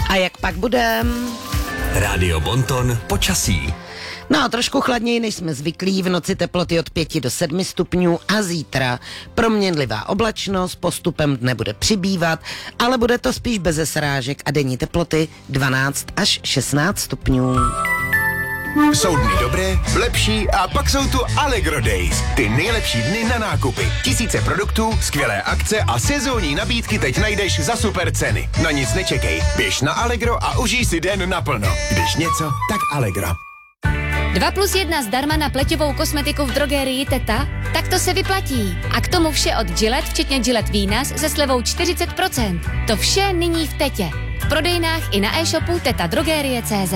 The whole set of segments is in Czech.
A jak pak budem? Rádio Bonton počasí. No, trošku chladněji, než jsme zvyklí, v noci teploty od 5 do 7 stupňů a zítra proměnlivá oblačnost, postupem dne bude přibývat, ale bude to spíš beze srážek a denní teploty 12 až 16 stupňů. Jsou dny dobré, lepší a pak jsou tu Allegro Days. Ty nejlepší dny na nákupy. Tisíce produktů, skvělé akce a sezónní nabídky teď najdeš za super ceny. Na nic nečekej. Běž na Allegro a užij si den naplno. Když něco, tak Allegro. 2+1 zdarma na pleťovou kosmetiku v drogerii Teta? Tak to se vyplatí. A k tomu vše od Gillette, včetně Gillette Venus se slevou 40%. To vše nyní v Tetě. V prodejnách i na e-shopu tetadrogerie.cz.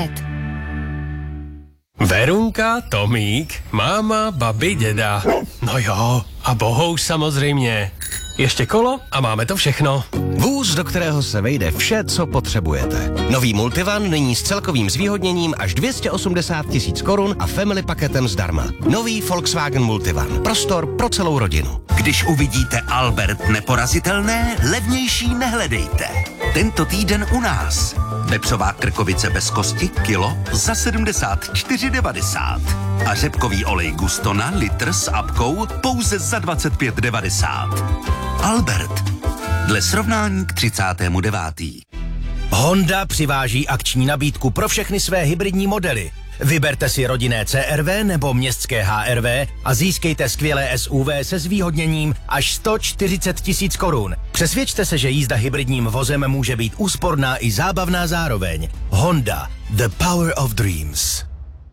Verunka, Tomík, máma, babi, děda. No jo, a bohouš samozřejmě. Ještě kolo a máme to všechno. Vůz, do kterého se vejde vše, co potřebujete. Nový Multivan nyní s celkovým zvýhodněním až 280 000 korun a family paketem zdarma. Nový Volkswagen Multivan. Prostor pro celou rodinu. Když uvidíte Albert neporazitelné, levnější nehledejte. Tento týden u nás. Vepřová krkovice bez kosti kilo za 74,90. A řepkový olej Gustona litr s apkou pouze za 25,90. Albert. Dle srovnání k 39. Honda přiváží akční nabídku pro všechny své hybridní modely. Vyberte si rodinné CRV nebo městské HRV a získejte skvělé SUV se zvýhodněním až 140 000 korun. Přesvědčte se, že jízda hybridním vozem může být úsporná i zábavná zároveň. Honda. The power of dreams.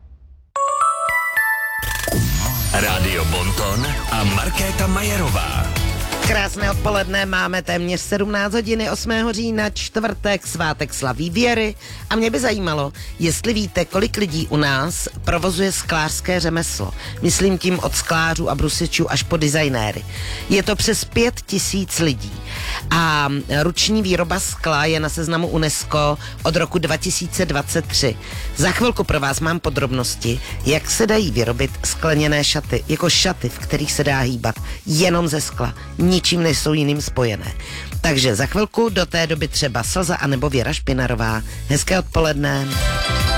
Rádio Bonton a Markéta Majerová. Krásné odpoledne, máme téměř 17 hodiny 8. října, čtvrtek, svátek slaví věry a mě by zajímalo, jestli víte, kolik lidí u nás provozuje sklářské řemeslo. Myslím tím od sklářů a brusičů až po designéry. Je to přes 5 000 lidí a ruční výroba skla je na seznamu UNESCO od roku 2023. Za chvilku pro vás mám podrobnosti, jak se dají vyrobit skleněné šaty, jako šaty, v kterých se dá hýbat jenom ze skla. Ničím nejsou jiným spojené. Takže za chvilku, do té doby třeba Slza anebo Věra Špinarová. Hezké odpoledne.